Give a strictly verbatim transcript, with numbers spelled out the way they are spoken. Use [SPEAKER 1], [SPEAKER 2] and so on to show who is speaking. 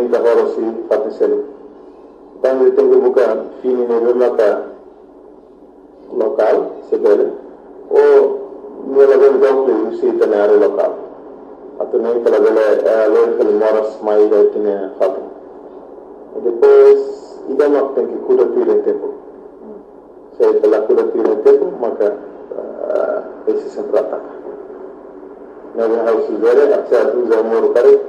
[SPEAKER 1] ka horo si fatu selu tangi tengu buka fini ne bemaka lokal sebele o nela ben dokle usi tanare lokal atau nem kala bele lo kala moras mai da tine fatu depois ida mak tem que cura tudo tempo se pela cura tudo tempo maka esse sempre ataca na hausa zere acha tu zamor kare